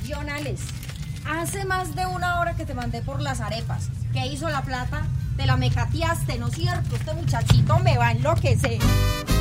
Jonales, hace más de una hora que te mandé por las arepas. ¿Qué hizo la plata? Te la mecateaste, ¿no es cierto? Este muchachito me va a enloquecer.